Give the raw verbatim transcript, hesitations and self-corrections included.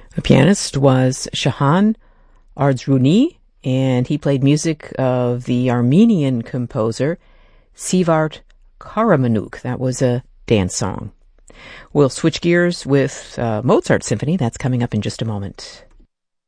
The pianist was Shahan Ardzruni, and he played music of the Armenian composer Sivart Karamanuk. That was a dance song. We'll switch gears with uh, Mozart Symphony. That's coming up in just a moment.